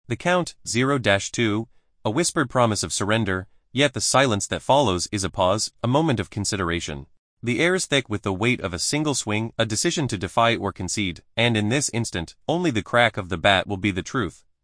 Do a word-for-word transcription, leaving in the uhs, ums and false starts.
The count, zero dash two, a whispered promise of surrender, yet the silence that follows is a pause, a moment of consideration. The air is thick with the weight of a single swing, a decision to defy or concede, and in this instant, only the crack of the bat will be the truth.